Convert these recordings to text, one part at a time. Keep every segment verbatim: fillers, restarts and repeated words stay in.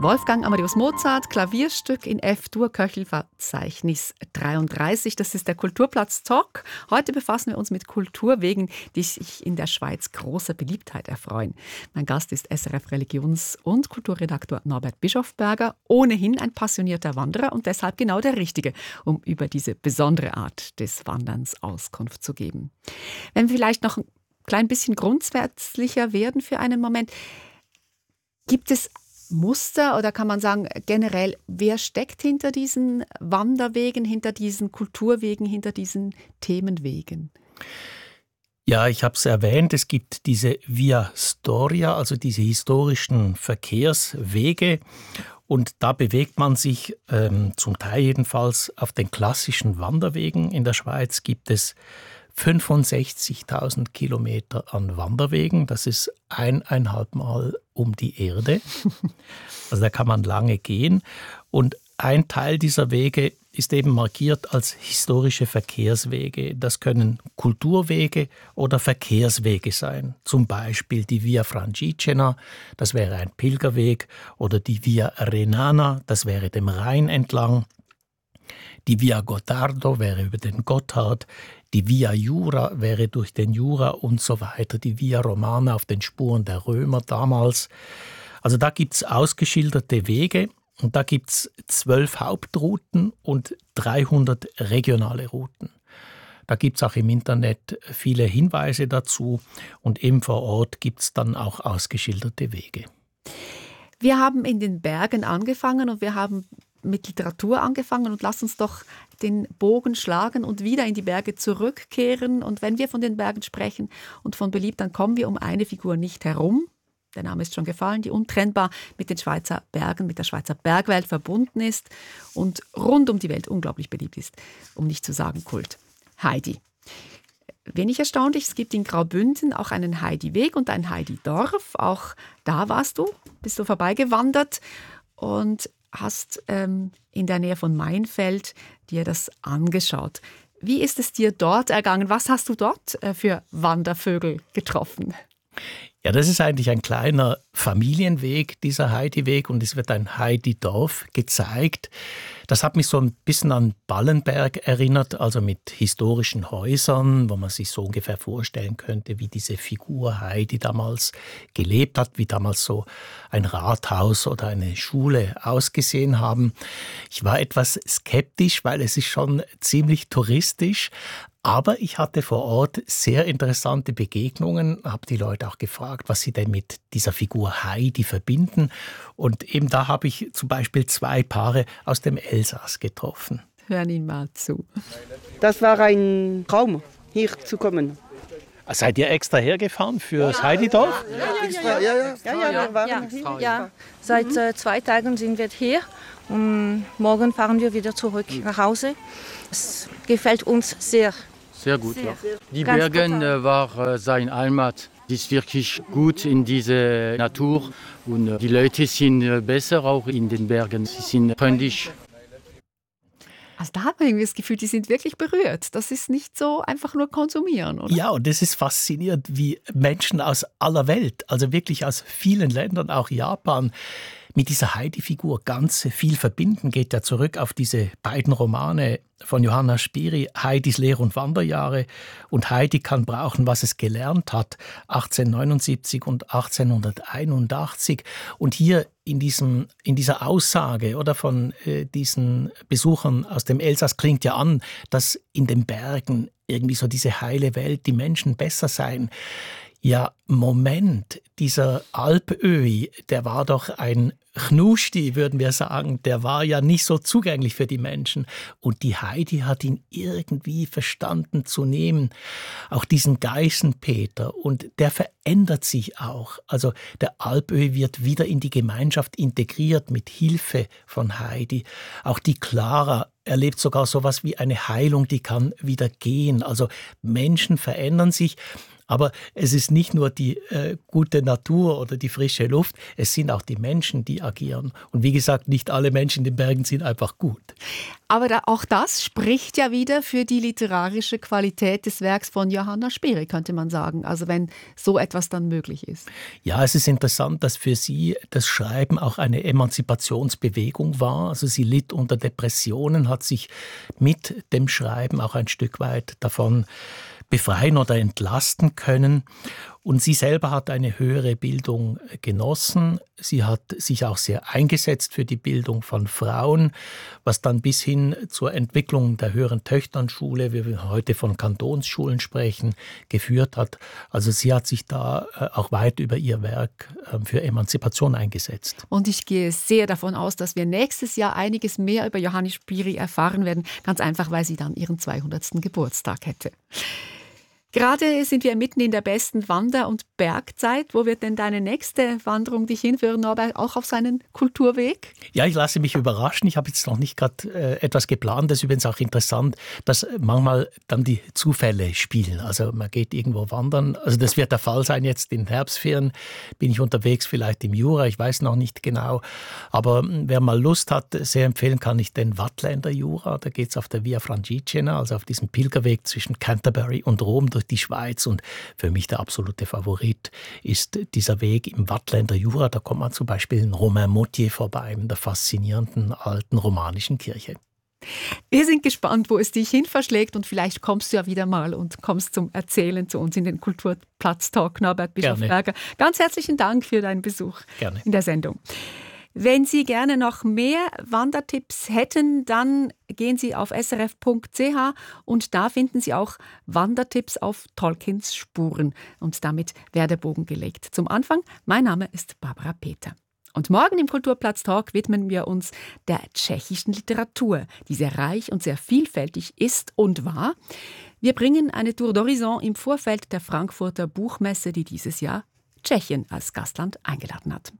Wolfgang Amadeus Mozart, Klavierstück in F-Dur, Köchelverzeichnis dreiunddreißig. Das ist der Kulturplatz Talk. Heute befassen wir uns mit Kulturwegen, die sich in der Schweiz großer Beliebtheit erfreuen. Mein Gast ist S R F Religions- und Kulturredaktor Norbert Bischofberger, ohnehin ein passionierter Wanderer und deshalb genau der Richtige, um über diese besondere Art des Wanderns Auskunft zu geben. Wenn wir vielleicht noch ein klein bisschen grundsätzlicher werden für einen Moment, gibt es Muster oder kann man sagen, generell, wer steckt hinter diesen Wanderwegen, hinter diesen Kulturwegen, hinter diesen Themenwegen? Ja, ich habe es erwähnt, es gibt diese Via Storia, also diese historischen Verkehrswege. Und da bewegt man sich ähm, zum Teil jedenfalls auf den klassischen Wanderwegen. In der Schweiz gibt es fünfundsechzigtausend Kilometer an Wanderwegen. Das ist eineinhalb Mal um die Erde. Also da kann man lange gehen. Und ein Teil dieser Wege ist eben markiert als historische Verkehrswege. Das können Kulturwege oder Verkehrswege sein. Zum Beispiel die Via Francigena, das wäre ein Pilgerweg, oder die Via Renana, das wäre dem Rhein entlang. Die Via Gottardo wäre über den Gotthard, die Via Jura wäre durch den Jura und so weiter, die Via Romana auf den Spuren der Römer damals. Also da gibt es ausgeschilderte Wege und da gibt es zwölf Hauptrouten und dreihundert regionale Routen. Da gibt es auch im Internet viele Hinweise dazu und eben vor Ort gibt es dann auch ausgeschilderte Wege. Wir haben in den Bergen angefangen und wir haben mit Literatur angefangen und lass uns doch den Bogen schlagen und wieder in die Berge zurückkehren. Und wenn wir von den Bergen sprechen und von beliebt, dann kommen wir um eine Figur nicht herum. Der Name ist schon gefallen, die untrennbar mit den Schweizer Bergen, mit der Schweizer Bergwelt verbunden ist und rund um die Welt unglaublich beliebt ist, um nicht zu sagen Kult. Heidi. Wenig erstaunlich, es gibt in Graubünden auch einen Heidi-Weg und ein Heidi-Dorf. Auch da warst du, bist du vorbeigewandert und hast ähm, in der Nähe von Mainfeld dir das angeschaut. Wie ist es dir dort ergangen? Was hast du dort äh, für Wandervögel getroffen? Ja, das ist eigentlich ein kleiner Familienweg, dieser Heidi-Weg, und es wird ein Heidi-Dorf gezeigt. Das hat mich so ein bisschen an Ballenberg erinnert, also mit historischen Häusern, wo man sich so ungefähr vorstellen könnte, wie diese Figur Heidi damals gelebt hat, wie damals so ein Rathaus oder eine Schule ausgesehen haben. Ich war etwas skeptisch, weil es ist schon ziemlich touristisch. Aber ich hatte vor Ort sehr interessante Begegnungen, habe die Leute auch gefragt, was sie denn mit dieser Figur Heidi verbinden. Und eben da habe ich zum Beispiel zwei Paare aus dem Elsass getroffen. Hören ihn mal zu. Das war ein Traum, hier zu kommen. Seid ihr extra hergefahren für das Heidi-Dorf? Ja, ja, ja. ja, ja. ja, ja, wir waren ja, hier. ja. Seit äh, zwei Tagen sind wir hier und morgen fahren wir wieder zurück nach Hause. Es gefällt uns sehr. Sehr gut, Sehr. ja. Die Ganz Bergen total. äh, war äh, sein Heimat. Die ist wirklich gut in dieser Natur und äh, die Leute sind äh, besser auch in den Bergen. Sie sind freundlich. Also da hat man irgendwie das Gefühl, die sind wirklich berührt. Das ist nicht so einfach nur konsumieren, oder? Ja, und es ist faszinierend, wie Menschen aus aller Welt, also wirklich aus vielen Ländern, auch Japan, mit dieser Heidi-Figur ganz viel verbinden. Geht ja zurück auf diese beiden Romane von Johanna Spyri, Heidis Lehr- und Wanderjahre und Heidi kann brauchen, was es gelernt hat, achtzehnhundertneunundsiebzig und achtzehnhunderteinundachtzig. Und hier in, diesem, in dieser Aussage oder von äh, diesen Besuchern aus dem Elsass klingt ja an, dass in den Bergen irgendwie so diese heile Welt, die Menschen besser seien. Ja, Moment, dieser Alpöhi, der war doch ein Chnuschti, würden wir sagen, der war ja nicht so zugänglich für die Menschen. Und die Heidi hat ihn irgendwie verstanden zu nehmen. Auch diesen Geißenpeter. Und der verändert sich auch. Also der Alpöhi wird wieder in die Gemeinschaft integriert mit Hilfe von Heidi. Auch die Clara erlebt sogar sowas wie eine Heilung, die kann wieder gehen. Also Menschen verändern sich. Aber es ist nicht nur die äh, gute Natur oder die frische Luft, es sind auch die Menschen, die agieren. Und wie gesagt, nicht alle Menschen in den Bergen sind einfach gut. Aber da, auch das spricht ja wieder für die literarische Qualität des Werks von Johanna Spyri, könnte man sagen. Also wenn so etwas dann möglich ist. Ja, es ist interessant, dass für sie das Schreiben auch eine Emanzipationsbewegung war. Also sie litt unter Depressionen, hat sich mit dem Schreiben auch ein Stück weit davon befreien oder entlasten können. Und sie selber hat eine höhere Bildung genossen. Sie hat sich auch sehr eingesetzt für die Bildung von Frauen, was dann bis hin zur Entwicklung der höheren Töchternschule, wie wir heute von Kantonsschulen sprechen, geführt hat. Also sie hat sich da auch weit über ihr Werk für Emanzipation eingesetzt. Und ich gehe sehr davon aus, dass wir nächstes Jahr einiges mehr über Johanna Spyri erfahren werden. Ganz einfach, weil sie dann ihren zweihundertsten Geburtstag hätte. Gerade sind wir mitten in der besten Wander- und Bergzeit. Wo wird denn deine nächste Wanderung dich hinführen, Norbert? Auch auf seinen Kulturweg? Ja, ich lasse mich überraschen. Ich habe jetzt noch nicht gerade äh, etwas geplant. Das ist übrigens auch interessant, dass manchmal dann die Zufälle spielen. Also man geht irgendwo wandern. Also das wird der Fall sein jetzt in Herbstferien. Bin ich unterwegs, vielleicht im Jura, ich weiß noch nicht genau. Aber wer mal Lust hat, sehr empfehlen kann ich den Waadtländer Jura. Da geht es auf der Via Francigena, also auf diesem Pilgerweg zwischen Canterbury und Rom durch die Schweiz. Und für mich der absolute Favorit ist dieser Weg im Waadtländer Jura. Da kommt man zum Beispiel in Romainmôtier vorbei, in der faszinierenden alten romanischen Kirche. Wir sind gespannt, wo es dich hin verschlägt, und vielleicht kommst du ja wieder mal und kommst zum Erzählen zu uns in den Kulturplatz-Talk. Norbert Bischofberger, ganz herzlichen Dank für deinen Besuch Gerne. in der Sendung. Wenn Sie gerne noch mehr Wandertipps hätten, dann gehen Sie auf s r f punkt c h und da finden Sie auch Wandertipps auf Tolkiens Spuren. Und damit wäre der Bogen gelegt. Zum Anfang, mein Name ist Barbara Peter. Und morgen im Kulturplatz Talk widmen wir uns der tschechischen Literatur, die sehr reich und sehr vielfältig ist und war. Wir bringen eine Tour d'Horizon im Vorfeld der Frankfurter Buchmesse, die dieses Jahr Tschechien als Gastland eingeladen hat.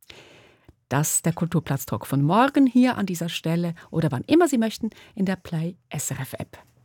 Das ist der Kulturplatz-Talk von morgen hier an dieser Stelle oder wann immer Sie möchten in der Play S R F App.